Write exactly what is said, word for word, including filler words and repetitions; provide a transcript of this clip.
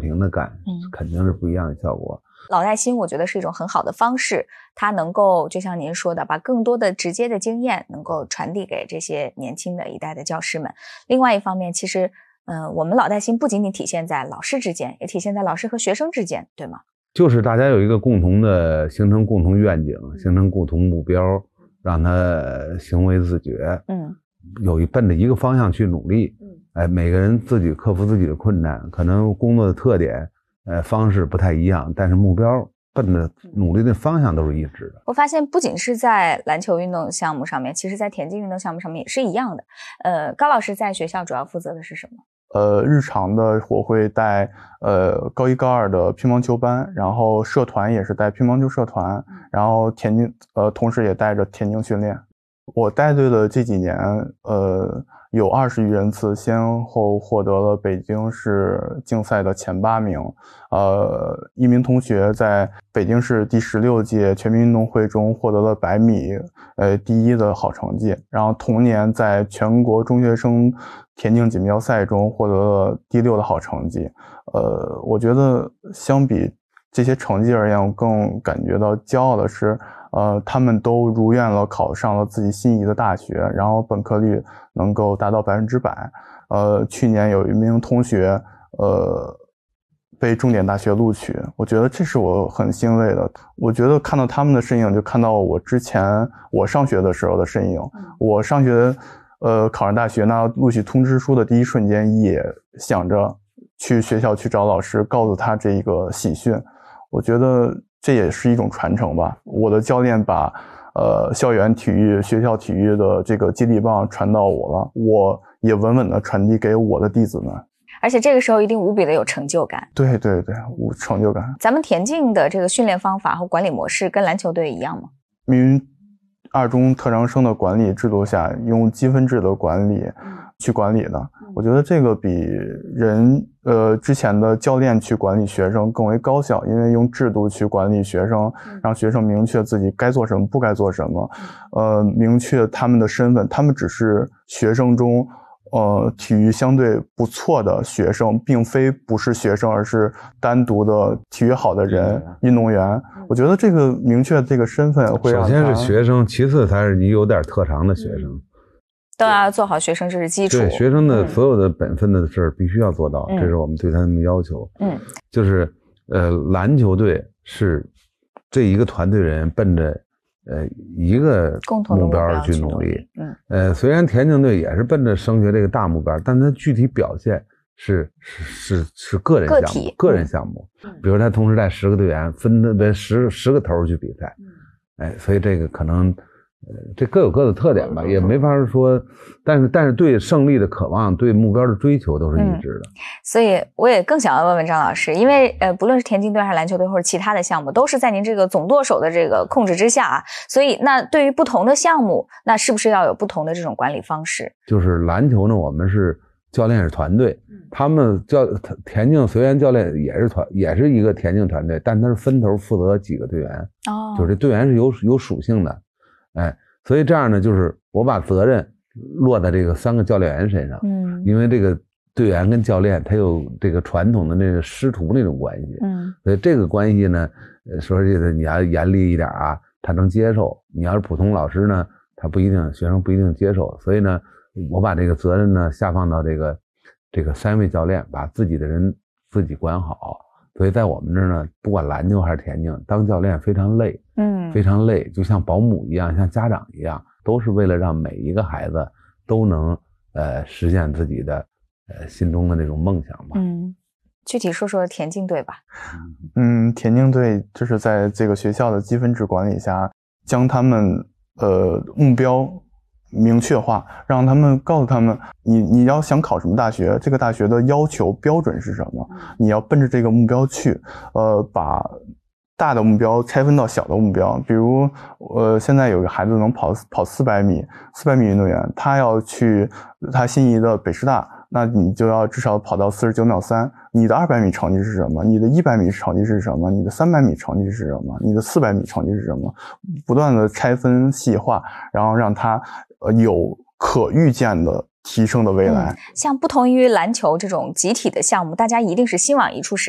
平的干， 嗯， 肯定是不一样的效果。 老带新我觉得是一种很好的方式，它能够就像您说的，把更多的直接的经验能够传递给这些年轻的一代的教师们。另外一方面，其实嗯、呃，我们老带新不仅仅体现在老师之间，也体现在老师和学生之间，对吗？ 就是大家有一个共同的，形成共同愿景，形成共同目标，让他行为自觉， 嗯， 有一奔着一个方向去努力。嗯，哎，每个人自己克服自己的困难，可能工作的特点呃，方式不太一样，但是目标奔着努力的方向都是一致的。 我发现不仅是在篮球运动项目上面，其实在田径运动项目上面也是一样的。呃，高老师在学校主要负责的是什么？ 呃，日常的我会带呃高一高二的乒乓球班，然后社团也是带乒乓球社团，然后田径呃同时也带着田径训练。我带队的这几年，呃。有二十余人次先后获得了北京市竞赛的前八名，呃，一名同学在北京市第十六届全民运动会中获得了百米呃第一的好成绩，然后同年在全国中学生田径锦标赛中获得了第六的好成绩。呃，我觉得相比这些成绩而言，我更感觉到骄傲的是，呃，他们都如愿了，考上了自己心仪的大学，然后本科率能够达到百分之百。呃，去年有一名同学，呃，被重点大学录取，我觉得这是我很欣慰的。我觉得看到他们的身影，就看到我之前我上学的时候的身影。我上学，呃，考上大学拿到录取通知书的第一瞬间，也想着去学校去找老师，告诉他这一个喜讯。我觉得这也是一种传承吧。我的教练把呃校园体育、学校体育的这个接力棒传到我了，我也稳稳的传递给我的弟子们。 而且这个时候一定无比的有成就感。 对对对，有成就感。 咱们田径的这个训练方法和管理模式跟篮球队一样吗？ 命运二中特长生的管理制度下，用积分制的管理去管理的，我觉得这个比人呃之前的教练去管理学生更为高效，因为用制度去管理学生，让学生明确自己该做什么，不该做什么，呃，明确他们的身份，他们只是学生中呃体育相对不错的学生，并非不是学生，而是单独的体育好的人，运动员。我觉得这个明确这个身份会让他， 首先是学生，其次才是你有点特长的学生。 都要做好学生，这是基础。 对，学生的所有的本分的事儿必须要做到， 嗯， 这是我们对他们的要求。 嗯， 就是呃，篮球队是这一个团队人奔着呃一个目标去努力。 嗯， 呃，虽然田径队也是奔着升学这个大目标，但它具体表现是是是是个人项目，个人项目。嗯，比如他同时带十个队员，分的十十个头去比赛。嗯，哎，所以这个可能。呃，这各有各的特点吧，也没法说，但是但是对胜利的渴望，对目标的追求都是一致的。 嗯，所以我也更想要问问张老师，因为呃，不论是田径队还是篮球队或者其他的项目，都是在您这个总舵手的这个控制之下啊。所以那对于不同的项目，那是不是要有不同的这种管理方式？ 就是篮球呢，我们是教练是团队，他们教田径随员教练也是团，也是一个田径团队，但他是分头负责几个队员。哦，就是这队员是有有属性的。哎，所以这样呢，就是我把责任落在这个三个教练员身上，嗯，因为这个队员跟教练他有这个传统的那个师徒那种关系，嗯，所以这个关系呢，说这个你要严厉一点啊，他能接受；你要是普通老师呢，他不一定，学生不一定接受。所以呢，我把这个责任呢下放到这个这个三位教练，把自己的人自己管好。所以在我们这儿呢，不管篮球还是田径，当教练非常累，嗯，非常累，就像保姆一样，像家长一样，都是为了让每一个孩子都能呃实现自己的呃心中的那种梦想吧。 嗯，具体说说田径队吧。 嗯，田径队就是在这个学校的积分制管理下，将他们呃目标明确化，让他们告诉他们，你你要想考什么大学，这个大学的要求标准是什么，你要奔着这个目标去，呃，把大的目标拆分到小的目标。比如，呃，现在有个孩子能跑跑四百米，四百米运动员，他要去他心仪的北师大，那你就要至少跑到四十九秒三。你的二百米成绩是什么？你的一百米成绩是什么？你的三百米成绩是什么？你的四百米成绩是什么？不断的拆分细化，然后让他呃有可预见的提升的未来。 嗯，像不同于篮球这种集体的项目，大家一定是心往一处使。